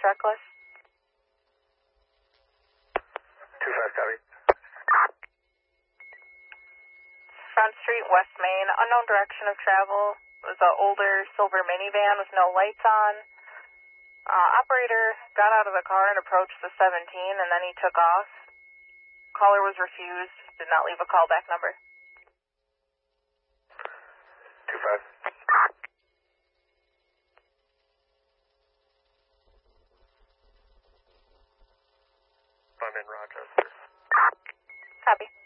checklist. 25, copy. Front Street, West Main, unknown direction of travel. It was an older silver minivan with no lights on. Operator got out of the car and approached the 17, and then he took off. Caller was refused, did not leave a callback number. 25. I'm in Rochester. Copy.